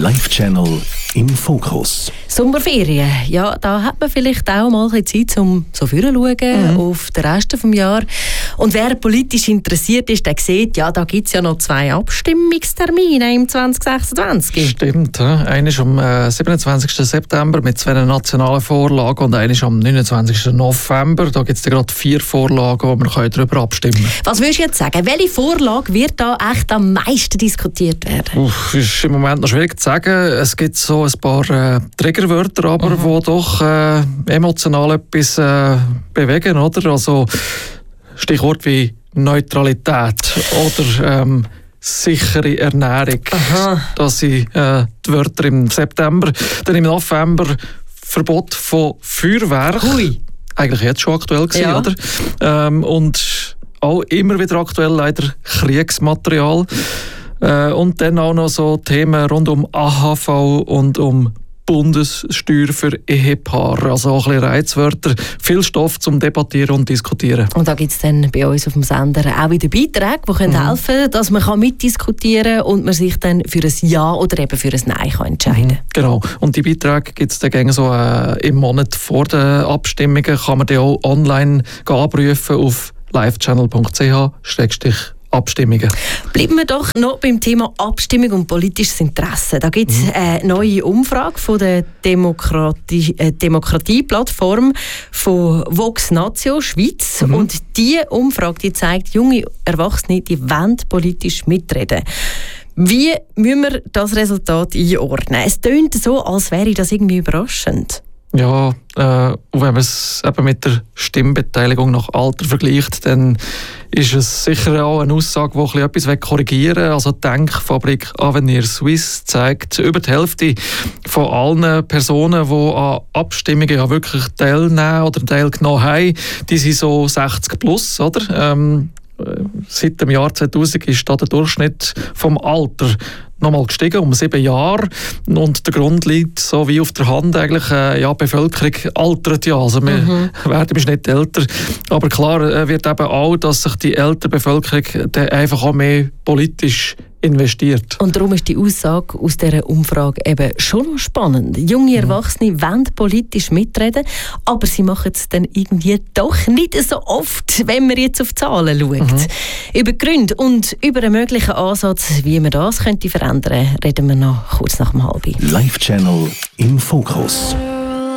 Live-Channel im Fokus. Sommerferien, ja, da hat man vielleicht auch mal ein bisschen Zeit, um so vorzuschauen auf den Rest des Jahres. Und wer politisch interessiert ist, der sieht, ja, da gibt es ja noch 2 Abstimmungstermine im 2026. Stimmt, einer ist am 27. September mit 2 nationalen Vorlagen und einer ist am 29. November. Da gibt es gerade 4 Vorlagen, wo wir darüber abstimmen können. Was würdest du jetzt sagen? Welche Vorlage wird da echt am meisten diskutiert werden? Ist im Moment noch schwierig zu sagen. Es gibt so ein paar Triggerwörter, aber die doch emotional etwas bewegen, oder? Also Stichwort wie Neutralität oder sichere Ernährung. Das sind die Wörter im September. Dann im November Verbot von Feuerwerk. Hui. Eigentlich jetzt schon aktuell gewesen, Ja. oder? Und auch immer wieder aktuell leider Kriegsmaterial. Und dann auch noch so Themen rund um AHV und um Bundessteuer für Ehepaare. Also auch ein bisschen Reizwörter. Viel Stoff zum Debattieren und Diskutieren. Und da gibt es dann bei uns auf dem Sender auch wieder Beiträge, die können helfen, dass man mitdiskutieren kann und man sich dann für ein Ja oder eben für ein Nein kann entscheiden kann. Genau. Und die Beiträge gibt es dann so im Monat vor den Abstimmungen. Kann man die auch online abrufen auf livechannel.ch/Abstimmungen. Bleiben wir doch noch beim Thema Abstimmung und politisches Interesse. Da gibt es eine neue Umfrage von der Demokratieplattform von Vox Natio Schweiz. Und diese Umfrage die zeigt, junge Erwachsene die wollen politisch mitreden. Wie müssen wir das Resultat einordnen? Es tönt so, als wäre das irgendwie überraschend. Ja, und wenn man es eben mit der Stimmbeteiligung nach Alter vergleicht, dann ist es sicher auch eine Aussage, die etwas korrigieren will. Also die Denkfabrik Avenir Suisse zeigt, über die Hälfte von allen Personen, die an Abstimmungen ja wirklich teilnehmen oder teilgenommen haben, die sind so 60 plus, oder? Seit dem Jahr 2000 ist da der Durchschnitt vom Alter nochmal gestiegen, um 7 Jahre. Und der Grund liegt so wie auf der Hand eigentlich, die Bevölkerung altert ja. Also wir werden nicht älter. Aber klar wird eben auch, dass sich die ältere Bevölkerung dann einfach auch mehr politisch investiert. Und darum ist die Aussage aus dieser Umfrage eben schon noch spannend. Junge Erwachsene wollen politisch mitreden, aber sie machen es dann irgendwie doch nicht so oft, wenn man jetzt auf die Zahlen schaut. Über Gründe und über einen möglichen Ansatz, wie man das könnte verändern, reden wir noch kurz nach dem 12:30. Live-Channel im Fokus.